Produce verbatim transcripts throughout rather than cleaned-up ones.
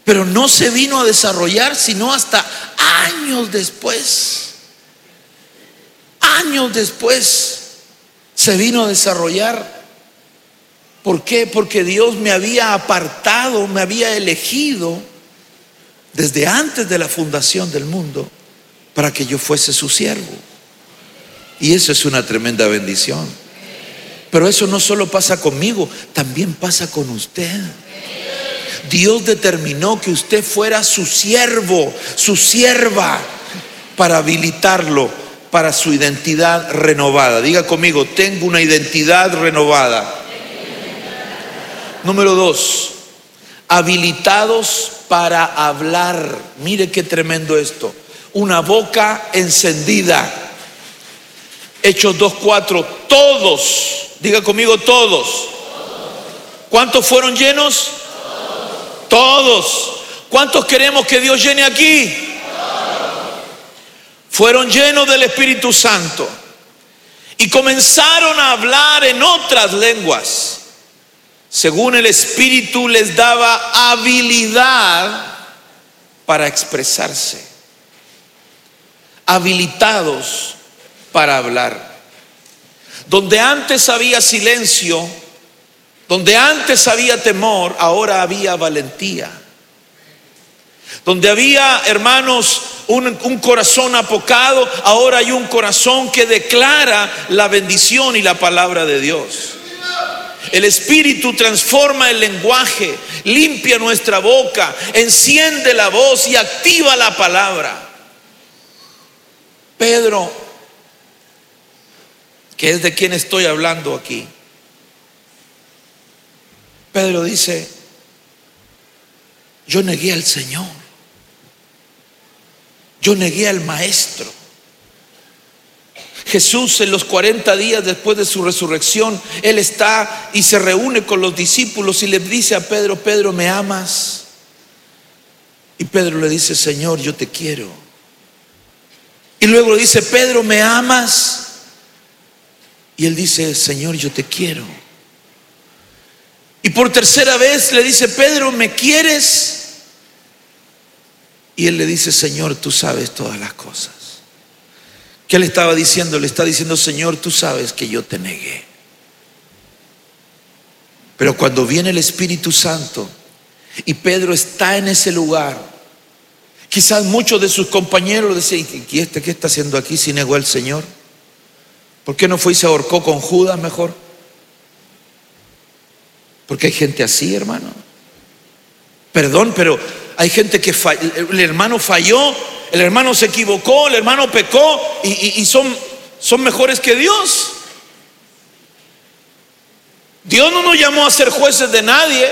Pero no se vino a desarrollar sino hasta años después. Años después se vino a desarrollar. ¿Por qué? Porque Dios me había apartado, me había elegido desde antes de la fundación del mundo para que yo fuese su siervo. Y eso es una tremenda bendición. Pero eso no solo pasa conmigo, también pasa con usted. Dios determinó que usted fuera su siervo, su sierva, para habilitarlo para su identidad renovada. Diga conmigo, tengo una identidad renovada. Número dos, habilitados para hablar. Mire qué tremendo esto. Una boca encendida. Hechos dos cuatro. Todos, diga conmigo todos. ¿Cuántos fueron llenos? Todos. ¿Cuántos queremos que Dios llene aquí? Fueron llenos del Espíritu Santo y comenzaron a hablar en otras lenguas, según el Espíritu les daba habilidad para expresarse. Habilitados para hablar. Donde antes había silencio, donde antes había temor, ahora había valentía. Donde había, hermanos, un, un corazón apocado, ahora hay un corazón que declara la bendición y la palabra de Dios. El Espíritu transforma el lenguaje, limpia nuestra boca, enciende la voz y activa la palabra. Pedro, que es de quien estoy hablando aquí, Pedro dice: yo negué al Señor, yo negué al Maestro. Jesús, en los cuarenta días después de su resurrección, Él está y se reúne con los discípulos y le dice a Pedro: Pedro, ¿me amas? Y Pedro le dice: Señor, yo te quiero. Y luego le dice: Pedro, ¿me amas? Y él dice: Señor, yo te quiero. Y por tercera vez le dice: Pedro, ¿me quieres? Y él le dice: Señor, tú sabes todas las cosas. ¿Qué le estaba diciendo? Le está diciendo: Señor, tú sabes que yo te negué. Pero cuando viene el Espíritu Santo y Pedro está en ese lugar, quizás muchos de sus compañeros decían: ¿y este qué está haciendo aquí si negó al Señor? ¿Por qué no fue y se ahorcó con Judas mejor? Porque hay gente así, hermano. Perdón, pero hay gente que falló. El hermano falló, el hermano se equivocó, el hermano pecó y, y, y son, son mejores que Dios. Dios no nos llamó a ser jueces de nadie.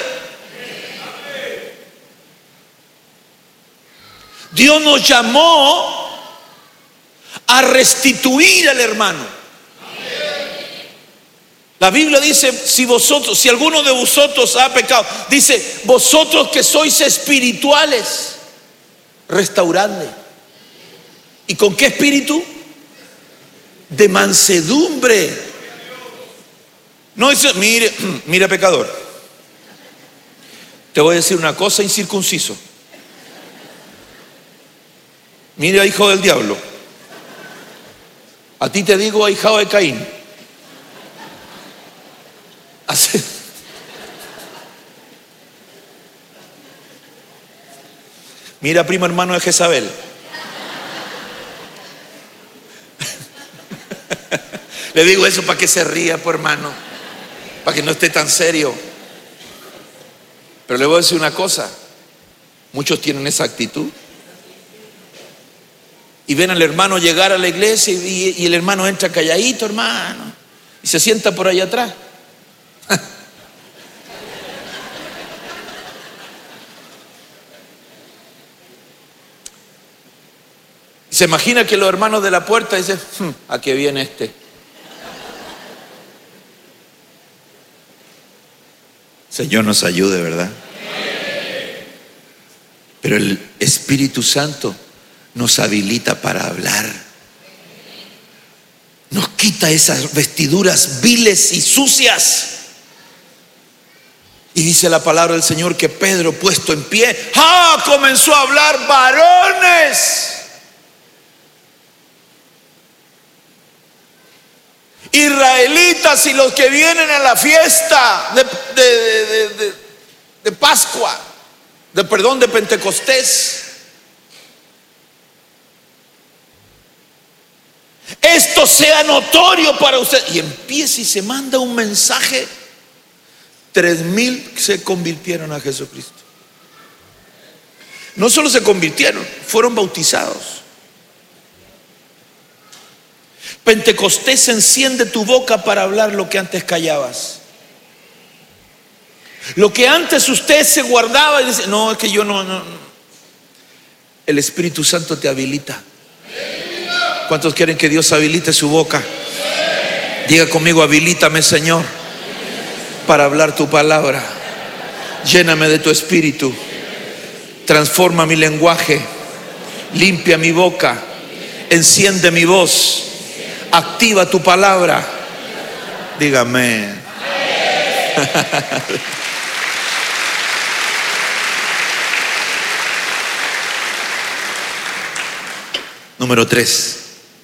Dios nos llamó a restituir al hermano. La Biblia dice: si vosotros, si alguno de vosotros ha pecado, dice: vosotros que sois espirituales, restauradle. ¿Y con qué espíritu? De mansedumbre. No dice: mire, mire pecador, te voy a decir una cosa, incircunciso. Mire, hijo del diablo, a ti te digo, ahijado de Caín. Hace... Mira, primo hermano de Jezabel. Le digo eso para que se ría, por hermano, para que no esté tan serio. Pero le voy a decir una cosa: muchos tienen esa actitud y ven al hermano llegar a la iglesia y, y el hermano entra calladito, hermano, y se sienta por allá atrás. Se imagina que los hermanos de la puerta dicen: hm, ¿a qué viene este? Señor nos ayude, ¿verdad? Pero el Espíritu Santo nos habilita para hablar. Nos quita esas vestiduras viles y sucias. Y dice la palabra del Señor que Pedro, puesto en pie, ¡ah!, comenzó a hablar: varones, israelitas y los que vienen a la fiesta de, de, de, de, de Pascua, de perdón, de Pentecostés. Esto sea notorio para usted. Y empieza y se manda un mensaje. Tres mil se convirtieron a Jesucristo. No solo se convirtieron, fueron bautizados. Pentecostés enciende tu boca para hablar lo que antes callabas. Lo que antes usted se guardaba y dice: no, es que yo no, no. El Espíritu Santo te habilita. ¿Cuántos quieren que Dios habilite su boca? Diga conmigo: habilítame, Señor, para hablar tu palabra. Lléname de tu espíritu. Transforma mi lenguaje. Limpia mi boca. Enciende mi voz. Activa tu palabra. Dígame. Número tres.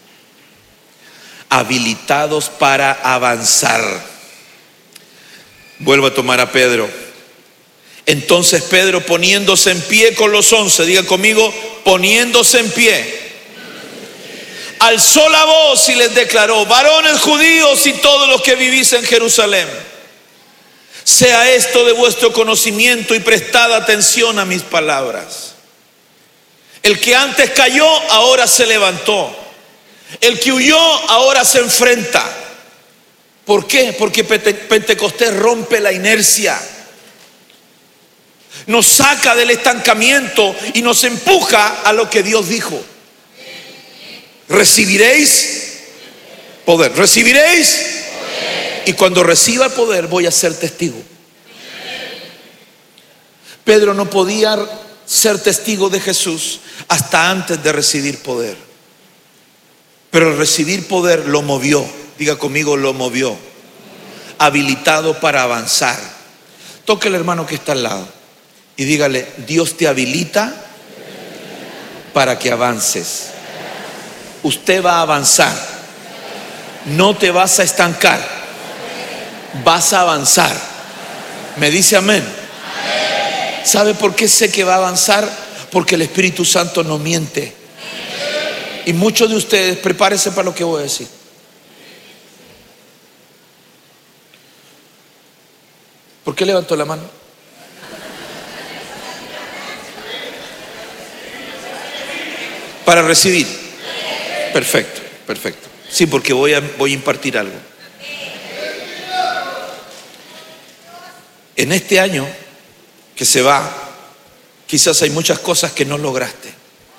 Habilitados para avanzar. Vuelvo a tomar a Pedro. Entonces Pedro, poniéndose en pie con los once, diga conmigo: poniéndose en pie, alzó la voz y les declaró: varones judíos y todos los que vivís en Jerusalén, sea esto de vuestro conocimiento y prestad atención a mis palabras. El que antes cayó, ahora se levantó. El que huyó, ahora se enfrenta. ¿Por qué? Porque Pentecostés rompe la inercia, nos saca del estancamiento y nos empuja a lo que Dios dijo. Recibiréis poder. Recibiréis. Y cuando reciba el poder, voy a ser testigo. Pedro no podía ser testigo de Jesús hasta antes de recibir poder. Pero al recibir poder lo movió. Diga conmigo: lo movió. Habilitado para avanzar. Toque al hermano que está al lado y dígale: Dios te habilita para que avances. Usted va a avanzar. No te vas a estancar. Vas a avanzar. ¿Me dice amén? ¿Sabe por qué sé que va a avanzar? Porque el Espíritu Santo no miente. Y muchos de ustedes, prepárense para lo que voy a decir. ¿Por qué levantó la mano? Para recibir. Perfecto, perfecto. Sí, porque voy a, voy a impartir algo. En este año que se va, quizás hay muchas cosas que no lograste.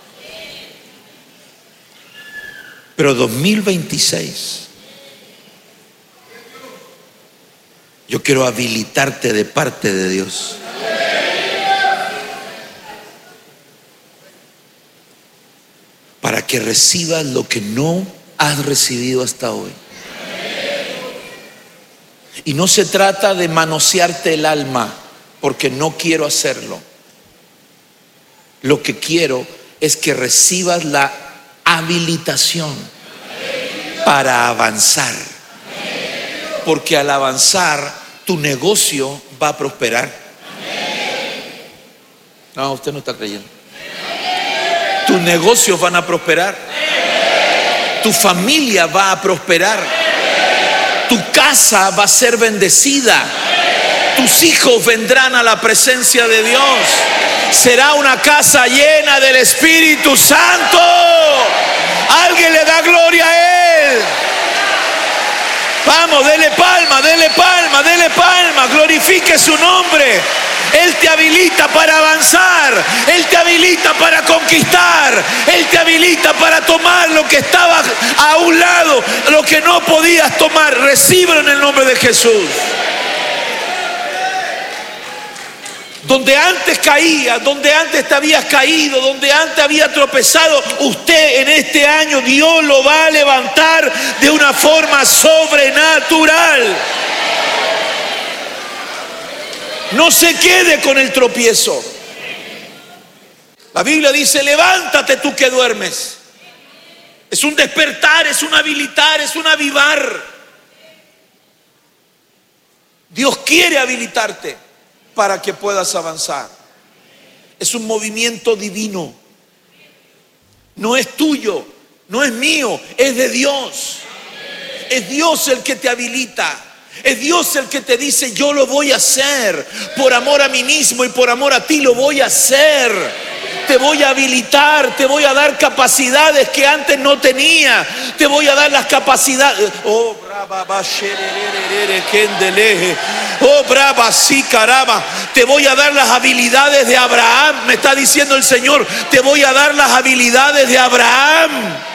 Pero dos mil veintiséis, yo quiero habilitarte de parte de Dios. Para que recibas lo que no has recibido hasta hoy. Y no se trata de manosearte el alma, porque no quiero hacerlo. Lo que quiero es que recibas la habilitación para avanzar. Porque al avanzar, tu negocio va a prosperar. No, usted no está creyendo. Tus negocios van a prosperar. Tu familia va a prosperar. Tu casa va a ser bendecida. Tus hijos vendrán a la presencia de Dios. Será una casa llena del Espíritu Santo. Alguien le da gloria a Él. Vamos, dele palma, dele palma, dele palma. Glorifique su nombre. Él te habilita para avanzar. Él te habilita para conquistar. Él te habilita para tomar lo que estaba a un lado, lo que no podías tomar. Recíbelo en el nombre de Jesús. Donde antes caía, donde antes te habías caído, donde antes había tropezado, usted en este año Dios lo va a levantar de una forma sobrenatural. No se quede con el tropiezo. La Biblia dice: levántate tú que duermes. Es un despertar, es un habilitar, es un avivar. Dios quiere habilitarte para que puedas avanzar. Es un movimiento divino. No es tuyo, no es mío, es de Dios. Es Dios el que te habilita. Es Dios el que te dice: yo lo voy a hacer. Por amor a mí mismo y por amor a ti lo voy a hacer. Te voy a habilitar, te voy a dar capacidades que antes no tenía. Te voy a dar las capacidades. Oh, brava, oh, brava, sí, caramba. Te voy a dar las habilidades de Abraham. Me está diciendo el Señor: te voy a dar las habilidades de Abraham.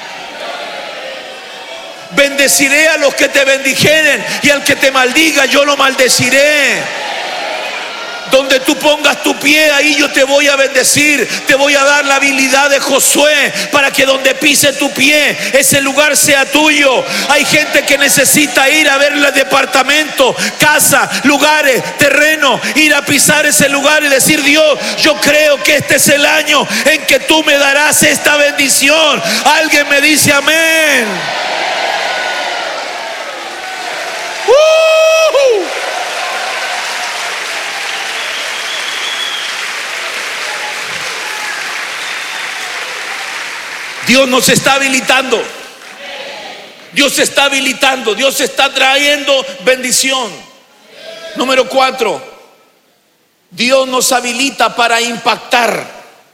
Bendeciré a los que te bendijeren, y al que te maldiga yo lo maldeciré. Donde tú pongas tu pie, ahí yo te voy a bendecir. Te voy a dar la habilidad de Josué para que donde pise tu pie, ese lugar sea tuyo. Hay gente que necesita ir a ver el departamento, casa, lugares, terreno, ir a pisar ese lugar y decir: Dios, yo creo que este es el año en que tú me darás esta bendición. Alguien me dice amén. ¡Uh! Dios nos está habilitando. Dios se está habilitando. Dios está trayendo bendición. Número cuatro, Dios nos habilita para impactar.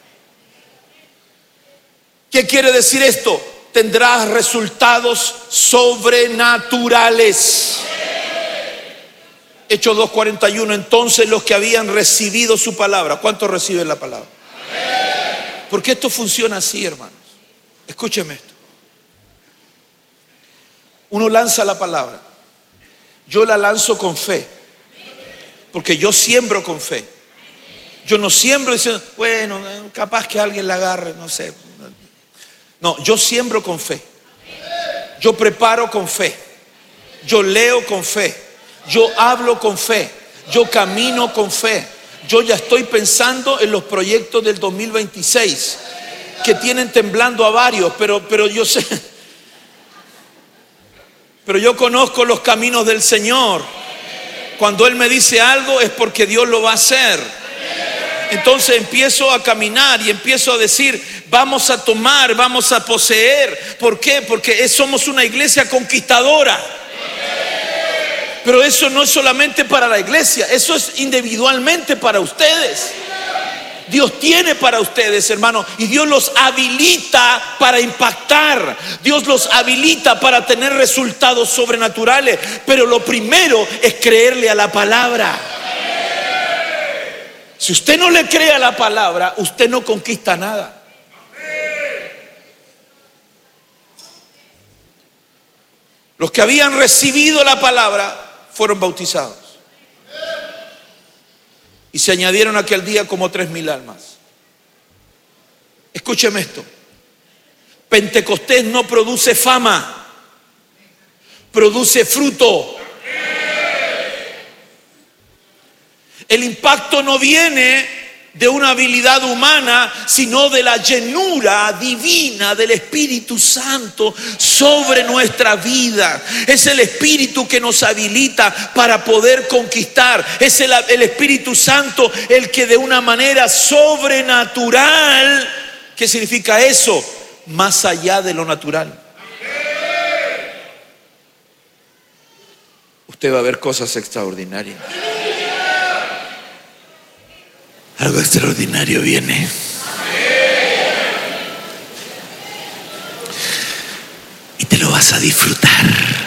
¿Qué quiere decir esto? Tendrás resultados sobrenaturales. Hechos dos cuarenta y uno. Entonces los que habían recibido su palabra. ¿Cuántos reciben la palabra? Porque esto funciona así, hermanos. Escúcheme esto. Uno lanza la palabra. Yo la lanzo con fe, porque yo siembro con fe. Yo no siembro diciendo: bueno, capaz que alguien la agarre, no sé. No, yo siembro con fe. Yo preparo con fe. Yo leo con fe. Yo hablo con fe. Yo camino con fe. Yo ya estoy pensando en los proyectos del dos mil veintiséis. Que tienen temblando a varios, pero, pero yo sé, pero yo conozco los caminos del Señor. Cuando Él me dice algo es porque Dios lo va a hacer. Entonces empiezo a caminar y empiezo a decir: vamos a tomar, vamos a poseer. ¿Por qué? Porque somos una iglesia conquistadora. Pero eso no es solamente para la iglesia, eso es individualmente para ustedes. Dios tiene para ustedes, hermano, y Dios los habilita para impactar. Dios los habilita para tener resultados sobrenaturales. Pero lo primero es creerle a la palabra. Si usted no le cree a la palabra, usted no conquista nada. Los que habían recibido la palabra fueron bautizados. Y se añadieron aquel día como tres mil almas. Escúcheme esto. Pentecostés no produce fama, produce fruto. El impacto no viene de una habilidad humana, sino de la llenura divina del Espíritu Santo sobre nuestra vida. Es el Espíritu que nos habilita para poder conquistar. Es el, el Espíritu Santo el que de una manera sobrenatural, ¿qué significa eso? Más allá de lo natural. Usted va a ver cosas extraordinarias. Algo extraordinario viene. Y te lo vas a disfrutar.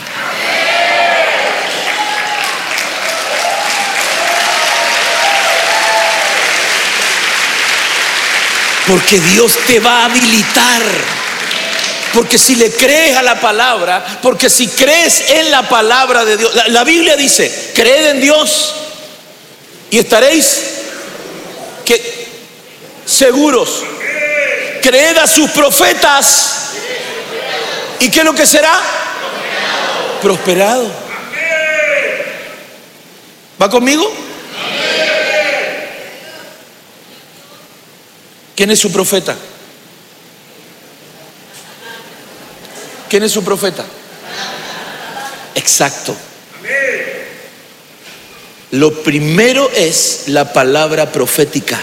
Porque Dios te va a habilitar. Porque si le crees a la palabra, porque si crees en la palabra de Dios, la, la Biblia dice: creed en Dios y estaréis que seguros. Creed a sus profetas, ¿y qué es lo que será? Prosperado. ¿Va conmigo? ¿Quién es su profeta? ¿Quién es su profeta? Exacto. Lo primero es la palabra profética.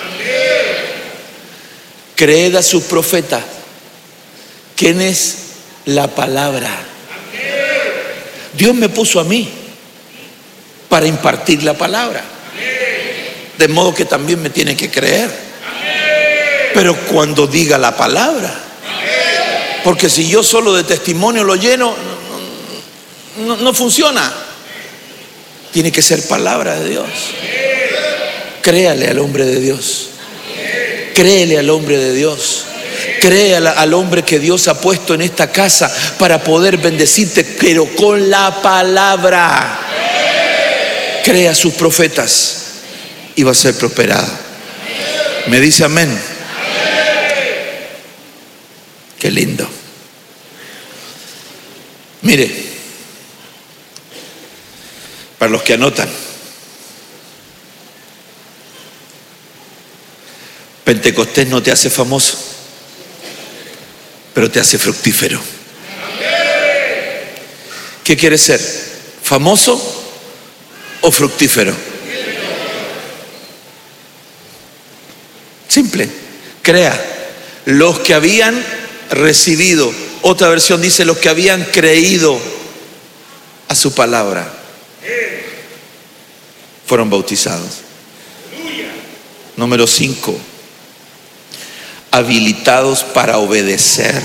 Creed a su profeta. ¿Quién es la palabra? Dios me puso a mí para impartir la palabra. De modo que también me tiene que creer. Pero cuando diga la palabra. Porque si yo solo de testimonio lo lleno, no, no, no funciona. Tiene que ser palabra de Dios. Créale al hombre de Dios. Créele al hombre de Dios. Créale al hombre que Dios ha puesto en esta casa para poder bendecirte, pero con la palabra. Crea a sus profetas y va a ser prosperada. Me dice amén. Qué lindo. Mire, para los que anotan, Pentecostés no te hace famoso, pero te hace fructífero. ¿Qué quieres ser? ¿Famoso o fructífero? Simple. Crea. Los que habían recibido, otra versión dice los que habían creído a su palabra, fueron bautizados. Número cinco. Habilitados para obedecer.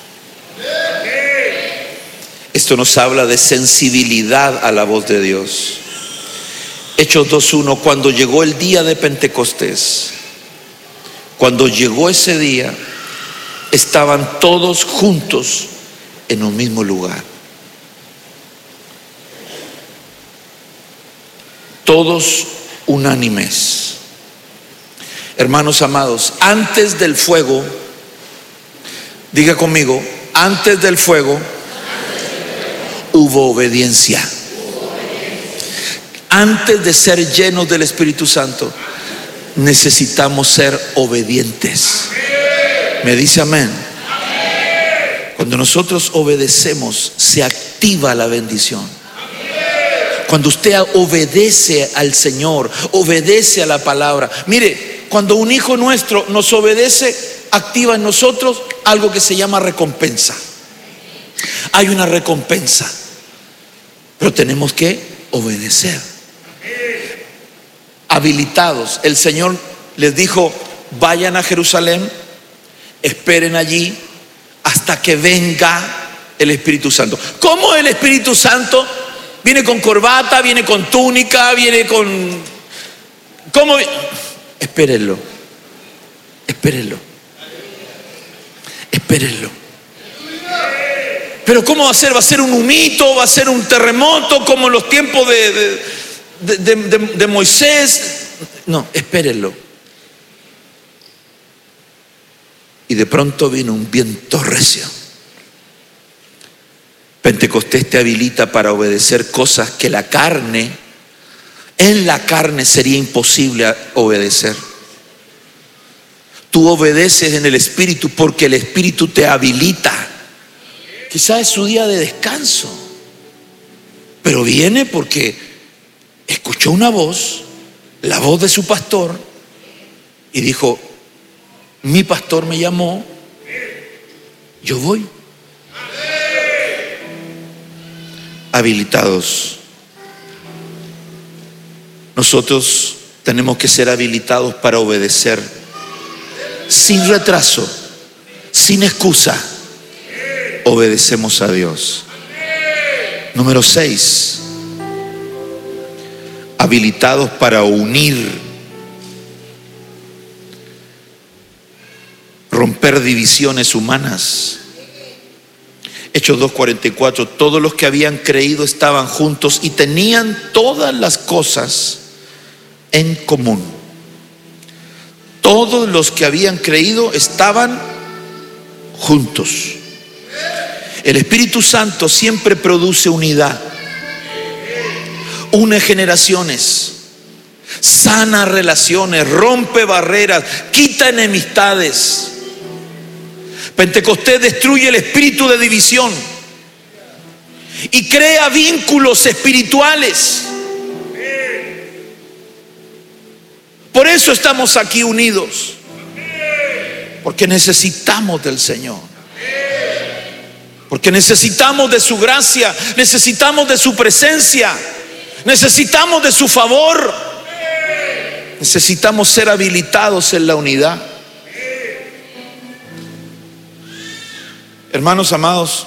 Esto nos habla de sensibilidad a la voz de Dios. Hechos dos uno. Cuando llegó el día de Pentecostés, cuando llegó ese día, estaban todos juntos en un mismo lugar. Todos unánimes. Hermanos amados, antes del fuego, diga conmigo, antes del fuego hubo obediencia. Antes de ser llenos del Espíritu Santo, necesitamos ser obedientes. Me dice amén. Cuando nosotros obedecemos, se activa la bendición. Cuando usted obedece al Señor, obedece a la palabra. Mire, cuando un hijo nuestro nos obedece, activa en nosotros algo que se llama recompensa. Hay una recompensa, pero tenemos que obedecer. Habilitados. El Señor les dijo: vayan a Jerusalén, esperen allí hasta que venga el Espíritu Santo. ¿Cómo el Espíritu Santo? Viene con corbata, viene con túnica, viene con... ¿Cómo? Espérenlo. Espérenlo. Espérenlo. Pero ¿cómo va a ser? ¿Va a ser un humito? ¿Va a ser un terremoto como en los tiempos de, de, de, de, de Moisés? No, espérenlo. Y de pronto vino un viento recio. Pentecostés te habilita para obedecer cosas que la carne, en la carne sería imposible obedecer. Tú obedeces en el Espíritu porque el Espíritu te habilita. Quizás es su día de descanso, pero viene porque escuchó una voz, la voz de su pastor, y dijo: mi pastor me llamó, yo voy. Habilitados. Nosotros tenemos que ser habilitados para obedecer sin retraso, sin excusa. Obedecemos a Dios. Número seis. Habilitados para unir, romper divisiones humanas. Hechos dos cuarenta y cuatro. Todos los que habían creído estaban juntos y tenían todas las cosas en común. Todos los que habían creído estaban juntos. El Espíritu Santo siempre produce unidad. Une generaciones. sana relaciones, rompe barreras, quita enemistades. Pentecostés destruye el espíritu de división y crea vínculos espirituales. Por eso estamos aquí unidos, porque necesitamos del Señor, porque necesitamos de su gracia, necesitamos de su presencia, necesitamos de su favor, necesitamos ser habilitados en la unidad. Hermanos amados,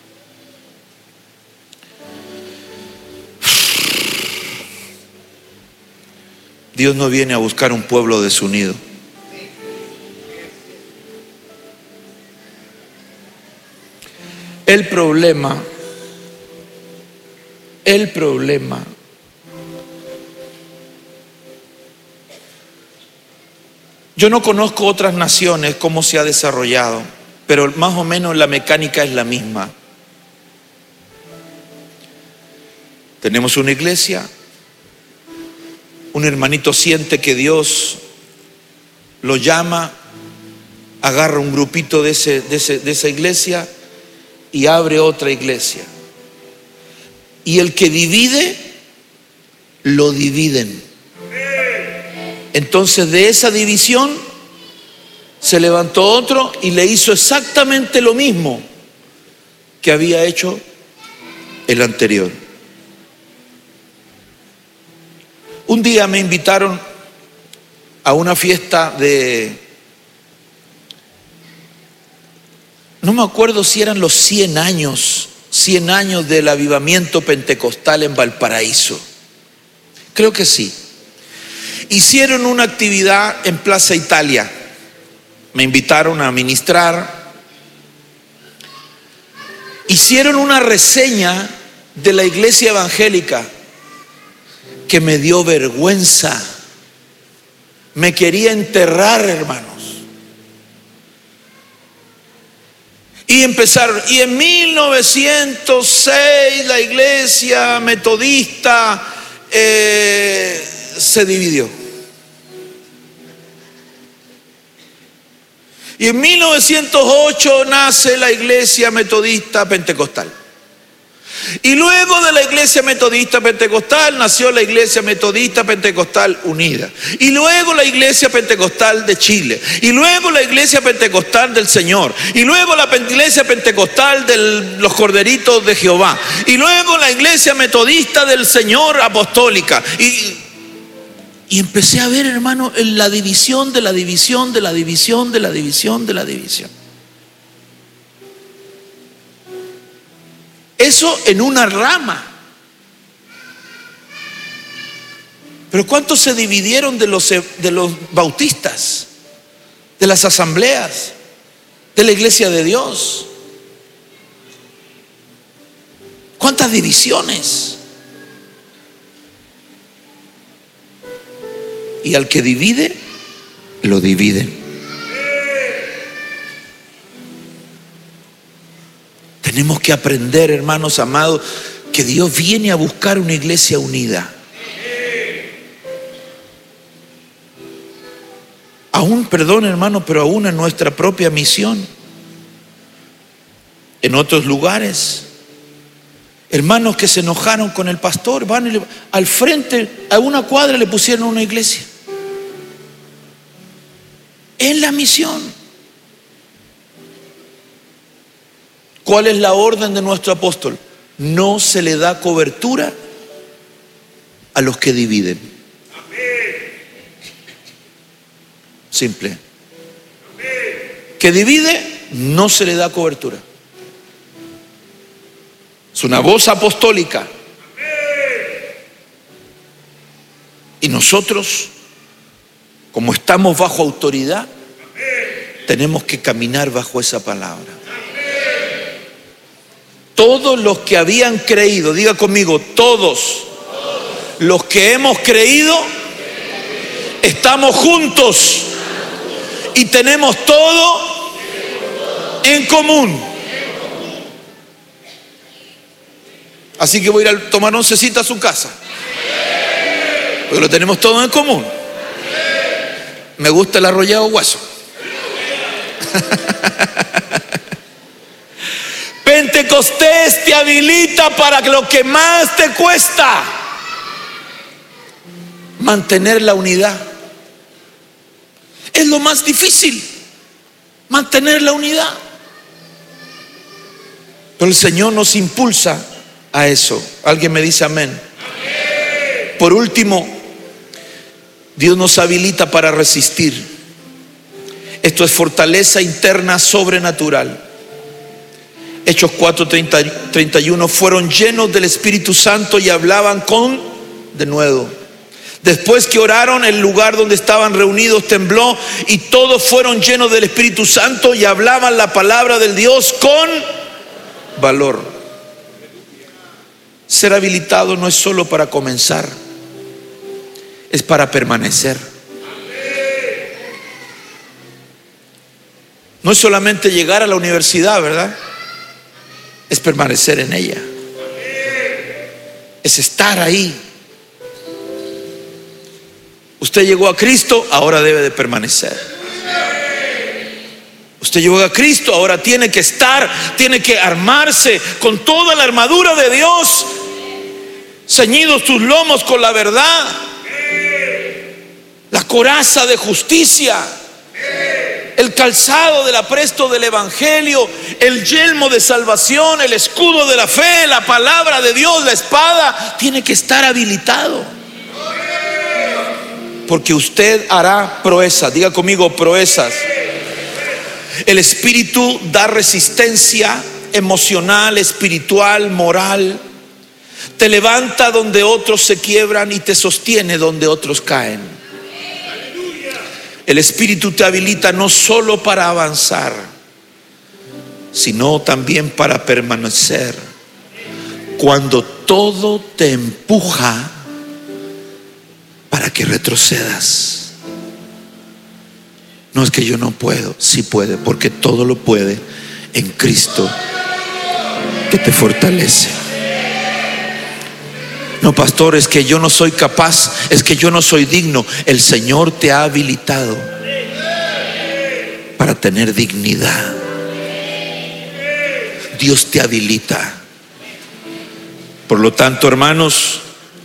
Dios no viene a buscar un pueblo desunido. El problema, el problema yo no conozco otras naciones cómo se ha desarrollado, pero más o menos la mecánica es la misma. Tenemos una iglesia, un hermanito siente que Dios lo llama, agarra un grupito de, ese, de, ese, de esa iglesia y abre otra iglesia. Y el que divide, lo dividen. Entonces de esa división se levantó otro y le hizo exactamente lo mismo que había hecho el anterior. Un día me invitaron a una fiesta de, no me acuerdo si eran los cien años, cien años del avivamiento pentecostal en Valparaíso. Creo que sí. Hicieron una actividad en Plaza Italia. Me invitaron a ministrar. Hicieron una reseña de la iglesia evangélica que me dio vergüenza. Me quería enterrar, hermanos. Y empezaron, y en mil novecientos seis la iglesia metodista eh, se dividió. Y en mil novecientos ocho nace la iglesia metodista pentecostal. Y luego de la iglesia metodista pentecostal nació la iglesia metodista pentecostal unida. Y luego la iglesia pentecostal de Chile. Y luego la iglesia pentecostal del Señor. Y luego la iglesia pentecostal de los Corderitos de Jehová. Y luego la iglesia metodista del Señor apostólica. Y, y empecé a ver, hermano, la división de la división de la división de la división de la división. Eso en una rama. Pero ¿cuántos se dividieron de los, de los bautistas, de las asambleas, de la iglesia de Dios? ¿Cuántas divisiones? Y al que divide, lo dividen. Tenemos que aprender, hermanos amados, que Dios viene a buscar una iglesia unida. Aún, perdón, hermano, pero aún en nuestra propia misión, en otros lugares, hermanos que se enojaron con el pastor, van y le, al frente, a una cuadra le pusieron una iglesia. En la misión. ¿Cuál es la orden de nuestro apóstol? No se le da cobertura a los que dividen. Simple. Que divide, no se le da cobertura. Es una voz apostólica. Y nosotros, como estamos bajo autoridad, tenemos que caminar bajo esa palabra. Todos los que habían creído, diga conmigo, todos los que hemos creído, estamos juntos y tenemos todo en común. Así que voy a ir a tomar oncecita a su casa. Porque lo tenemos todo en común. Me gusta el arrollado guaso. Pentecostés te habilita para lo que más te cuesta: mantener la unidad. Es lo más difícil, mantener la unidad. Pero el Señor nos impulsa a eso. ¿Alguien me dice amén? Amén. Por último, Dios nos habilita para resistir. Esto es fortaleza interna sobrenatural. Hechos cuatro, treinta y uno, fueron llenos del Espíritu Santo y hablaban con denuedo. Después que oraron, el lugar donde estaban reunidos tembló y todos fueron llenos del Espíritu Santo y hablaban la palabra del Dios con valor. Ser habilitado no es solo para comenzar, es para permanecer. No es solamente llegar a la universidad, ¿verdad? Es permanecer en ella. Es estar ahí. Usted llegó a Cristo, ahora debe de permanecer. Usted llegó a Cristo, ahora tiene que estar, tiene que armarse con toda la armadura de Dios, ceñidos tus lomos con la verdad, la coraza de justicia, el calzado del apresto del evangelio, el yelmo de salvación, el escudo de la fe, la palabra de Dios, la espada. Tiene que estar habilitado, porque usted hará proezas. Diga conmigo, proezas. El Espíritu da resistencia emocional, espiritual, moral. Te levanta donde otros se quiebran y te sostiene donde otros caen. El Espíritu te habilita no solo para avanzar, sino también para permanecer. Cuando todo te empuja para que retrocedas. No es que yo no puedo, sí puede, porque todo lo puede en Cristo que te fortalece. No, pastor, es que yo no soy capaz, es que yo no soy digno. El Señor te ha habilitado para tener dignidad. Dios te habilita. Por lo tanto, hermanos,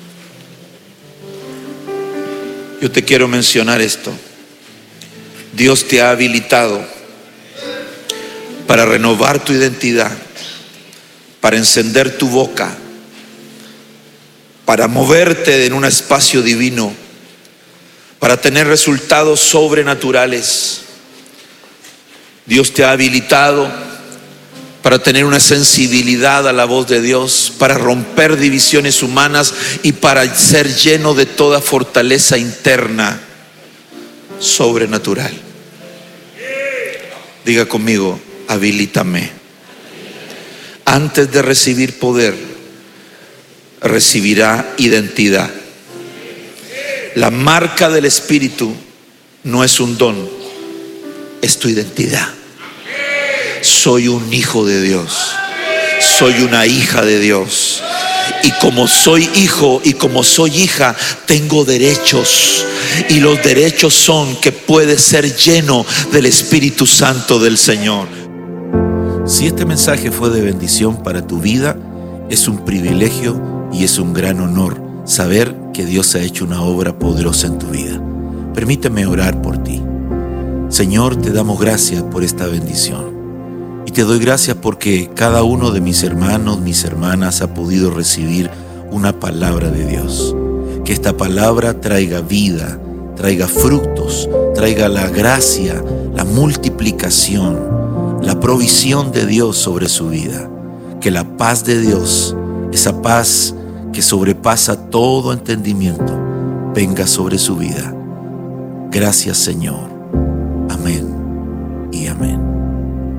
yo te quiero mencionar esto. Dios te ha habilitado para renovar tu identidad, para encender tu boca, para moverte en un espacio divino, para tener resultados sobrenaturales. Dios te ha habilitado para tener una sensibilidad a la voz de Dios, para romper divisiones humanas y para ser lleno de toda fortaleza interna sobrenatural. Diga conmigo, habilítame. Antes de recibir poder, recibirá identidad. La marca del Espíritu no es un don, es tu identidad. Soy un hijo de Dios, soy una hija de Dios. Y como soy hijo y como soy hija, tengo derechos. Y los derechos son que puedes ser lleno del Espíritu Santo del Señor. Si este mensaje fue de bendición para tu vida, es un privilegio y es un gran honor saber que Dios ha hecho una obra poderosa en tu vida. Permíteme orar por ti. Señor, te damos gracias por esta bendición. Y te doy gracias porque cada uno de mis hermanos, mis hermanas ha podido recibir una palabra de Dios. Que esta palabra traiga vida, traiga frutos, traiga la gracia, la multiplicación, la provisión de Dios sobre su vida. Que la paz de Dios, esa paz que sobrepasa todo entendimiento, venga sobre su vida. Gracias, Señor. Amén y amén.